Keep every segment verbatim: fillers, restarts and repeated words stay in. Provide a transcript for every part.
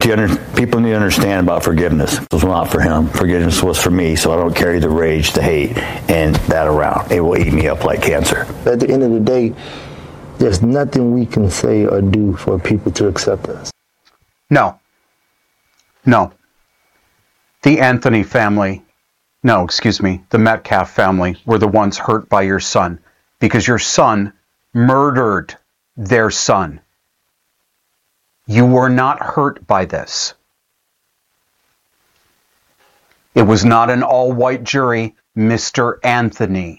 Do you under, people need to understand about forgiveness. It was not for him. Forgiveness was for me, so I don't carry the rage, the hate, and that around. It will eat me up like cancer. At the end of the day, there's nothing we can say or do for people to accept us. No. No. The Anthony family, no, excuse me, the Metcalf family were the ones hurt by your son because your son murdered their son. You were not hurt by this. It was not an all-white jury, Mister Anthony.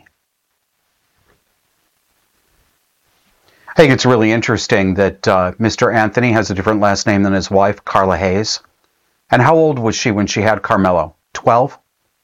I think it's really interesting that uh, Mister Anthony has a different last name than his wife, Carla Hayes. And how old was she when she had Carmelo? twelve?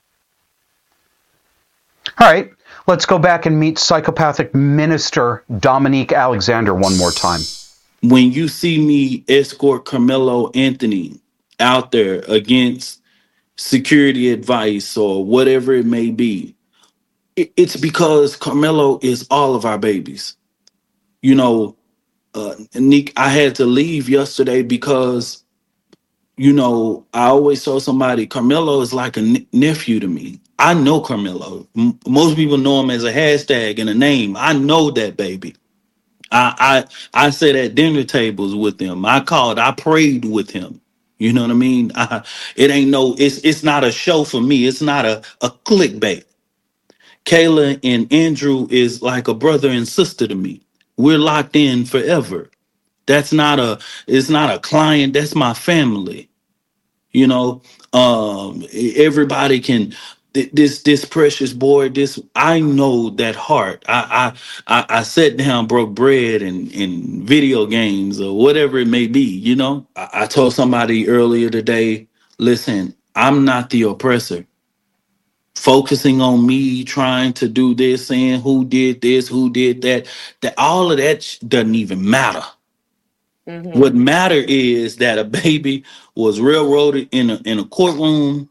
All right, let's go back and meet psychopathic minister Dominique Alexander one more time. When you see me escort Carmelo Anthony out there against security advice or whatever it may be, it's because Carmelo is all of our babies. You know, uh, Nick, I had to leave yesterday because, you know, I always told somebody Carmelo is like a n- nephew to me. I know Carmelo. M- most people know him as a hashtag and a name. I know that baby. I, I I sat at dinner tables with him. I called, I prayed with him. You know what I mean? I, it ain't no, it's it's not a show for me. It's not a, a clickbait. Kayla and Andrew is like a brother and sister to me. We're locked in forever. That's not a, it's not a client. That's my family. You know, um, everybody can, this this precious boy, this, I know that heart. I I I, I sat down, broke bread and in video games or whatever it may be. You know, I, I told somebody earlier today, listen, I'm not the oppressor. Focusing on me trying to do this, saying who did this, who did that, that all of that sh- doesn't even matter. Mm-hmm. What matter is that a baby was railroaded in a in a courtroom.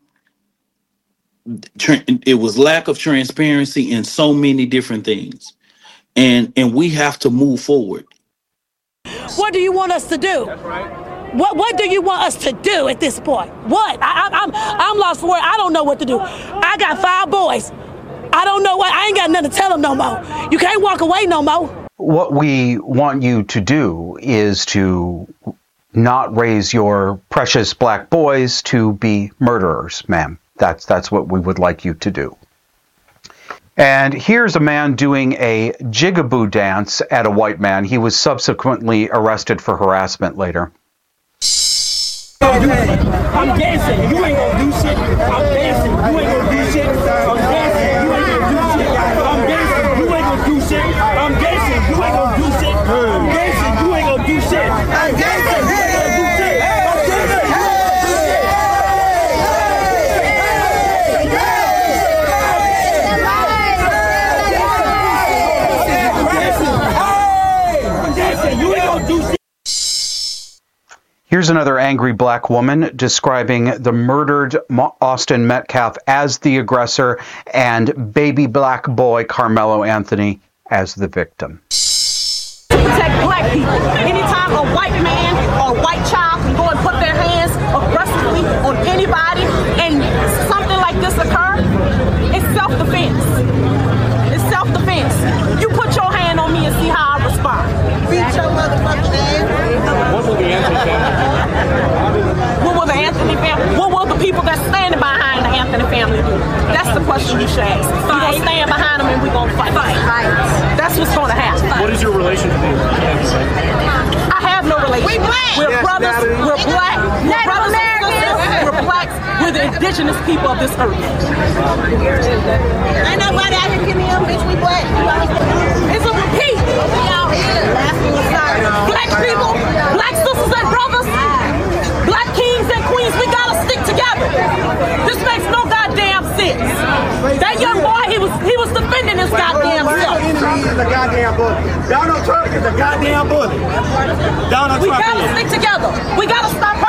It was lack of transparency in so many different things, and and we have to move forward. What do you want us to do? That's right. What What do you want us to do at this point? What? I, I, I'm I'm lost for words. I don't know what to do. I got five boys. I don't know what. I ain't got nothing to tell them no more. You can't walk away no more. What we want you to do is to not raise your precious black boys to be murderers, ma'am. That's that's what we would like you to do. And here's a man doing a jigaboo dance at a white man. He was subsequently arrested for harassment later. I'm dancing. You ain't gonna do shit. I'm dancing. You ain't gonna do shit. I'm dancing. You ain't gonna do shit. I'm dancing. You ain't gonna do shit. I'm dancing. You ain't gonna do shit. I'm dancing. You ain't gonna do shit. I'm dancing. You ain't gonna do shit. I'm dancing. I'm dancing. You ain't gonna do shit. Here's another angry black woman describing the murdered Austin Metcalf as the aggressor and baby black boy Carmelo Anthony as the victim. Protect black people. Anytime a white man or a white child can go and put their hands aggressively on anybody and something like this occur, it's self-defense. It's self-defense. You put your hand on me and see how I respond. Beat your motherfucking ass. What will the Anthony family? What will the Anthony family? What will the people that's standing behind the Anthony family do? That's the question you should ask. We're going to stand behind them and we're going to fight. fight. That's what's going to happen. What is your relationship with I have no relationship. We black. We're yes, brothers. Natalie. We're black. We're brothers and sisters. We're blacks. We're the indigenous people of this earth. Ain't nobody out here giving me a bitch. We black. It's a repeat. We out here. Black people, black sisters and brothers, black kings and queens, we gotta stick together. This makes no goddamn sense. That young boy, he was he was defending his goddamn self. Trump is a goddamn bully. Donald Trump is a goddamn bully. Donald we Trump gotta is. stick together. We gotta stop